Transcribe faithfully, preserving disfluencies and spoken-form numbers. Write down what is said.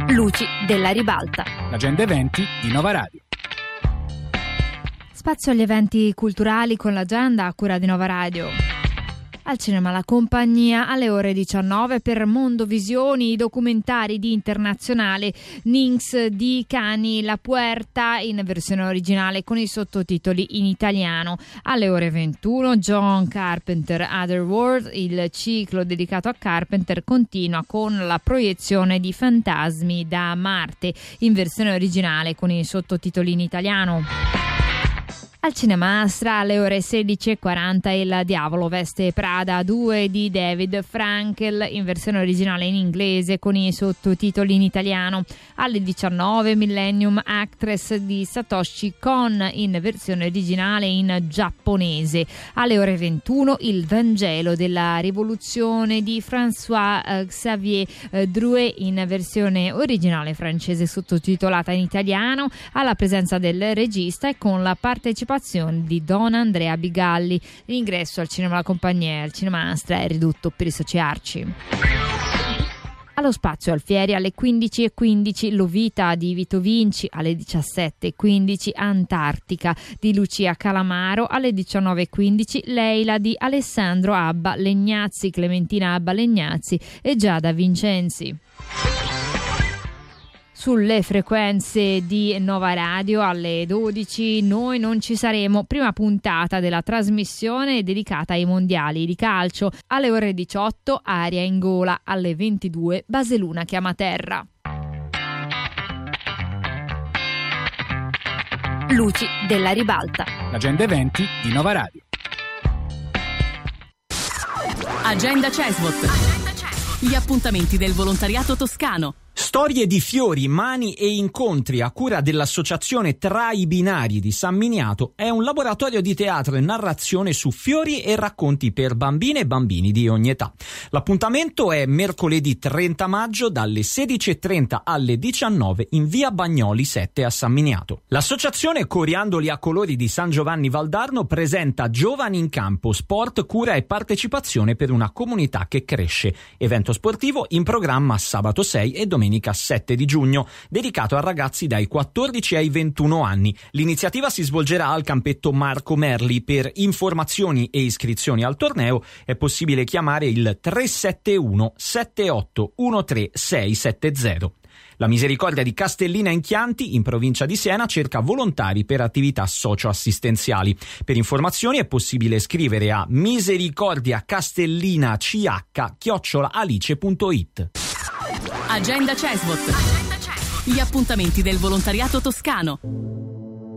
Luci della ribalta. L'agenda eventi di Nova Radio. Spazio agli eventi culturali con l'agenda a cura di Nova Radio. Al cinema La Compagnia alle ore diciannove per Mondovisioni i documentari di internazionale Ninx di Cani La Puerta in versione originale con i sottotitoli in italiano. Alle ore ventuno John Carpenter Otherworld, il ciclo dedicato a Carpenter continua con la proiezione di Fantasmi da Marte in versione originale con i sottotitoli in italiano. Al Cinema Astra alle ore sedici e quaranta Il Diavolo veste Prada due di David Frankel in versione originale in inglese con i sottotitoli in italiano. Alle diciannove Millennium Actress di Satoshi Kon in versione originale in giapponese. Alle ore ventuno Il Vangelo della rivoluzione di François Xavier Drouet in versione originale francese sottotitolata in italiano, alla presenza del regista e con la partecipazione di Don Andrea Bigalli. L'ingresso al Cinema La Compagnia e al Cinema Astra è ridotto per i soci Arci. Allo Spazio Alfieri alle quindici e quindici Lovita di Vito Vinci, alle diciassette e quindici Antartica di Lucia Calamaro, alle diciannove e quindici Leila di Alessandro Abba Legnazzi, Clementina Abba Legnazzi e Giada Vincenzi. Sulle frequenze di Nova Radio alle dodici Noi non ci saremo, prima puntata della trasmissione dedicata ai mondiali di calcio. Alle ore diciotto Aria in gola, alle ventidue Baseluna chiama terra. Luci della ribalta. L'agenda eventi di Nova Radio. Agenda Cesvot. Gli appuntamenti del volontariato toscano. Storie di fiori, mani e incontri a cura dell'associazione Tra i Binari di San Miniato è un laboratorio di teatro e narrazione su fiori e racconti per bambine e bambini di ogni età. L'appuntamento è mercoledì trenta maggio dalle sedici e trenta alle diciannove in via Bagnoli sette a San Miniato. L'associazione Coriandoli a Colori di San Giovanni Valdarno presenta Giovani in Campo, sport, cura e partecipazione per una comunità che cresce. Evento sportivo in programma sabato sei e domenica sette di giugno, dedicato a ragazzi dai quattordici ai ventuno anni. L'iniziativa si svolgerà al campetto Marco Merli. Per informazioni e iscrizioni al torneo è possibile chiamare il tre sette uno sette otto uno tre sei sette zero. La Misericordia di Castellina in Chianti, in provincia di Siena, cerca volontari per attività socio-assistenziali. Per informazioni è possibile scrivere a misericordiacastellinach chiocciola alice punto it. Agenda Cesvot. Gli appuntamenti del volontariato toscano.